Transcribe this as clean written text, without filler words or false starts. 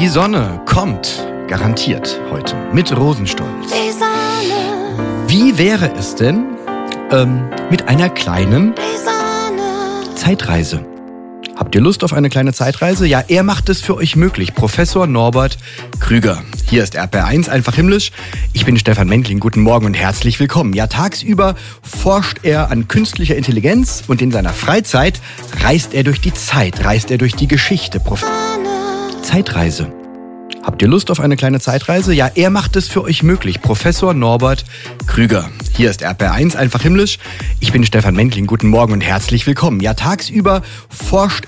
Die Sonne kommt garantiert heute mit Rosenstolz. Wie wäre es denn mit einer kleinen Zeitreise? Habt ihr Lust auf eine kleine Zeitreise? Ja, er macht es für euch möglich. Professor Norbert Krüger. Hier ist RPR1, einfach himmlisch. Ich bin Stefan Menkling. Guten Morgen und herzlich willkommen. Ja, tagsüber forscht er an künstlicher Intelligenz und in seiner Freizeit reist er durch die Zeit, reist er durch die Geschichte. Zeitreise. Habt ihr Lust auf eine kleine Zeitreise? Ja, er macht es für euch möglich. Professor Norbert Krüger. Hier ist RPR1, einfach himmlisch. Ich bin Stefan Menkling. Guten Morgen und herzlich willkommen. Ja, tagsüber forscht